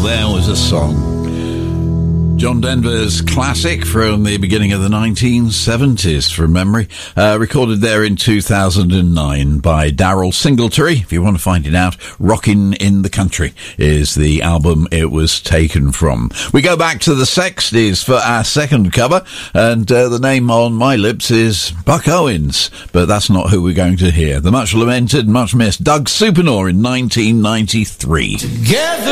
There Was a Song. John Denver's classic from the beginning of the 1970s, from memory. Recorded there in 2009 by Daryl Singletary. If you want to find it out, Rockin' in the Country is the album it was taken from. We go back to the 60s for our second cover, and the name on my lips is Buck Owens, but that's not who we're going to hear. The much lamented, much missed Doug Supernor in 1993. Together